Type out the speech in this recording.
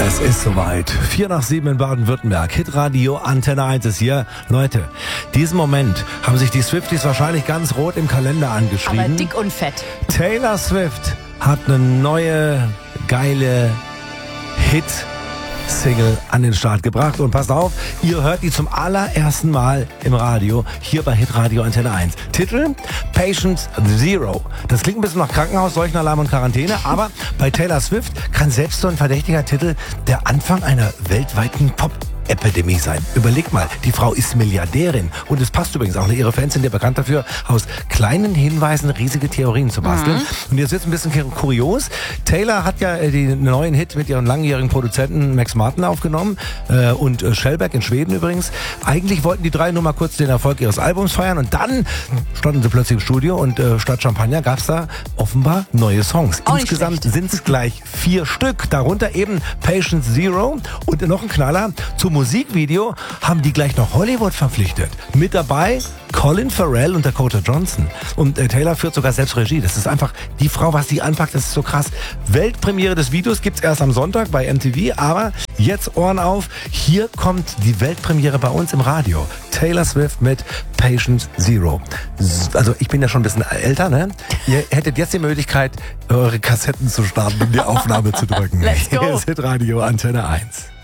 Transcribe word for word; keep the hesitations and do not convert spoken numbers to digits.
Es ist soweit. Vier nach sieben in Baden-Württemberg. Hitradio Antenne eins ist hier. Leute, diesen Moment haben sich die Swifties wahrscheinlich ganz rot im Kalender angeschrieben. Aber dick und fett. Taylor Swift hat eine neue, geile Hit-Single an den Start gebracht. Und passt auf, ihr hört die zum allerersten Mal im Radio, hier bei Hitradio Antenne eins. Titel Patient Zero. Das klingt ein bisschen nach Krankenhaus, Seuchenalarm und Quarantäne, aber bei Taylor Swift kann selbst so ein verdächtiger Titel der Anfang einer weltweiten Pop Epidemie sein. Überleg mal, die Frau ist Milliardärin und es passt übrigens auch. Ihre Fans sind ja bekannt dafür, aus kleinen Hinweisen riesige Theorien zu basteln. Mhm. Und jetzt wird's ein bisschen kurios. Taylor hat ja den neuen Hit mit ihrem langjährigen Produzenten Max Martin aufgenommen äh, und äh, Shellback in Schweden übrigens. Eigentlich wollten die drei nur mal kurz den Erfolg ihres Albums feiern und dann standen sie plötzlich im Studio und äh, statt Champagner gab's da offenbar neue Songs. Auch Insgesamt sind es gleich vier Stück, darunter eben Patient Zero und noch ein Knaller zum Musikvideo haben die gleich noch Hollywood verpflichtet. Mit dabei Colin Farrell und Dakota Johnson. Und äh, Taylor führt sogar selbst Regie. Das ist einfach die Frau, was die anpackt, das ist so krass. Weltpremiere des Videos gibt's erst am Sonntag bei M T V, aber jetzt Ohren auf. Hier kommt die Weltpremiere bei uns im Radio. Taylor Swift mit Patient Zero. Also ich bin ja schon ein bisschen älter, ne? Ihr hättet jetzt die Möglichkeit, eure Kassetten zu starten und die Aufnahme zu drücken. Let's go. Hier ist Hitradio Antenne eins.